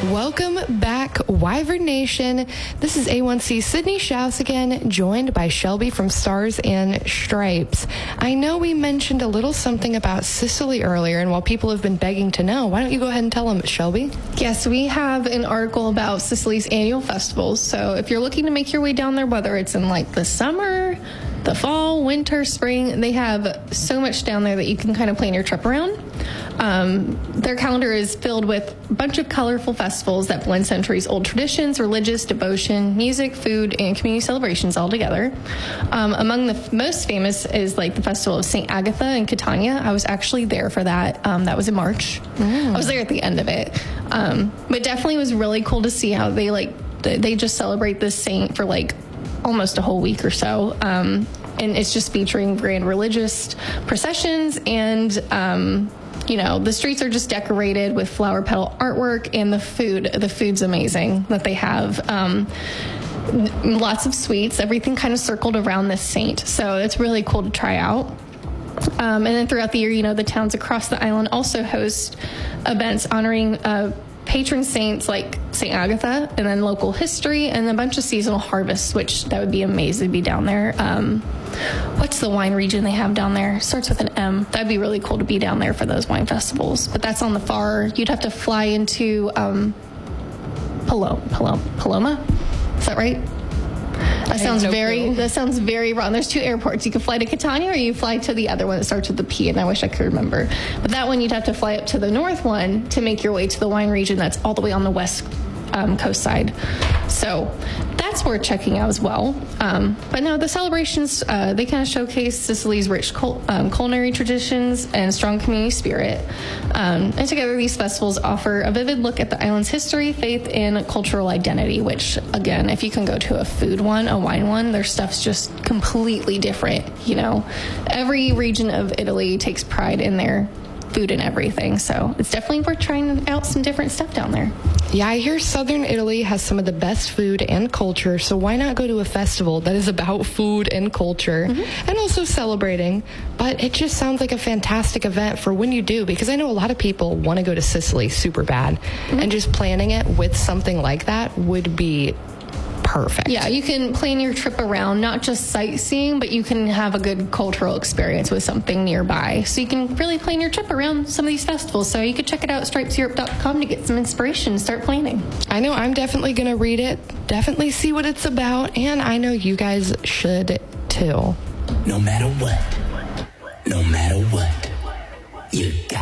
Welcome back, Wyvern Nation. This is A1C Sydney Schaus again, joined by Shelby from Stars and Stripes. I know we mentioned a little something about Sicily earlier, and while people have been begging to know, why don't you go ahead and tell them, Shelby? Yes, we have an article about Sicily's annual festivals. So if you're looking to make your way down there, whether it's in like the summer, the fall, winter, spring, they have so much down there that you can kind of plan your trip around. Their calendar is filled with a bunch of colorful festivals that blend centuries-old traditions, religious devotion, music, food, and community celebrations all together. Among the most famous is like the Festival of St. Agatha in Catania. I was actually there for that. That was in March. I was there at the end of it. But definitely was really cool to see how they just celebrate this saint for like almost a whole week or so. And it's just featuring grand religious processions and, the streets are just decorated with flower petal artwork, and the food's amazing that they have. Lots of sweets, everything kind of circled around this saint. So it's really cool to try out. And then throughout the year, the towns across the island also host events honoring patron saints like St. Agatha, and then local history, and a bunch of seasonal harvests, which that would be amazing to be down there. What's the wine region they have down there? Starts with an M. That'd be really cool to be down there for those wine festivals. But that's on the far. You'd have to fly into Paloma. Is that right? That sounds very wrong. There's two airports. You can fly to Catania, or you fly to the other one that starts with the P, and I wish I could remember. But that one, you'd have to fly up to the north one to make your way to the wine region that's all the way on the west coast side. So that's worth checking out as well. But no, the celebrations, they kind of showcase Sicily's rich culinary traditions and strong community spirit. And together, these festivals offer a vivid look at the island's history, faith, and cultural identity, which, again, if you can go to a food one, a wine one, their stuff's just completely different. Every region of Italy takes pride in their food and everything. So it's definitely worth trying out some different stuff down there. Yeah, I hear Southern Italy has some of the best food and culture, so why not go to a festival that is about food and culture and also celebrating? But it just sounds like a fantastic event for when you do, because I know a lot of people want to go to Sicily super bad, and just planning it with something like that would be perfect. Yeah, you can plan your trip around not just sightseeing, but you can have a good cultural experience with something nearby. So you can really plan your trip around some of these festivals. So you could check it out at stripeseurope.com to get some inspiration and start planning. I know I'm definitely going to read it, definitely see what it's about, and I know you guys should too. No matter what, you got